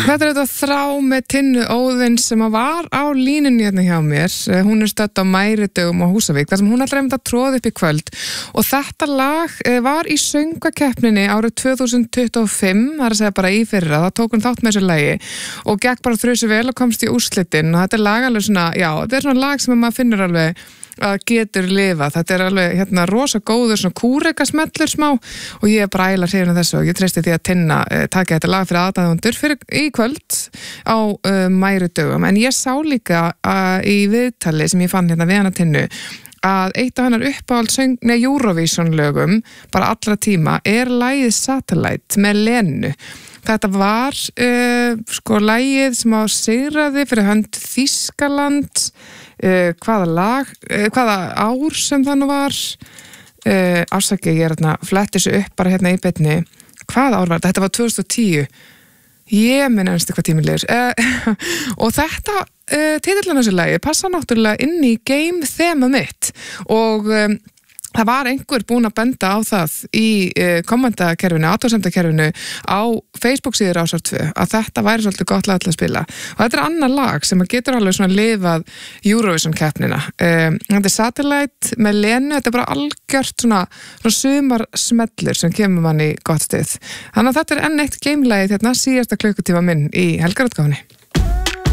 Þetta þetta þrá með Tinnu Óðins sem var á línunni hérna hjá mér. Hún stödd á Mæridögum á Húsavík, þar sem hún ætlar að tróða upp í kvöld. Og þetta lag var í söngvakeppninni árið 2025, það að segja bara í fyrra, það tók hún þátt með þessu lagi og gekk bara þrjusu vel og komst í úrslitin. Og þetta lag alveg svona, já, þetta svona lag sem maður finnur alveg að getur lifað. Þetta alveg hérna rosa góður svona kúrekasmellur smá og ég bara ægilega hrifin af þessu og ég treysti því að Tinna taki þetta lag fyrir aðdáendur fyrir í kvöld á Mæridögum. En ég sá líka í viðtali sem ég fann hérna við hana Tinnu að eitt af hennar uppáhalds Eurovision lögum bara allra tíma lagið Satellite með Lenu. Þetta var sko lagið sem sigraði fyrir hönd Þýskaland, hvaða ár sem það nú var, afsakið ég hérna fletti þessu upp bara hérna í beinni, hvaða ár var þetta? Þetta var 2010, ég minn ennstu hvað tíminn liður og þetta titillinn á þessu lagi passa náttúrulega inn í game þema mitt og það var einhver búinn að benda á það í kommentakerfinu, athugasemdakerfinu á Facebook síður Rásar 2 að þetta væri svolítið gott lag til að spila og þetta annar lag sem getur alveg svona lifað Eurovision keppnina. Þetta Satellite með Lenu, þetta bara algjört svona sumarsmellur sem kemur mann í gott stuð. Þannig að þetta enn eitt game-lagið hérna síðasta klukkutíma minn í helgarútgáfunni.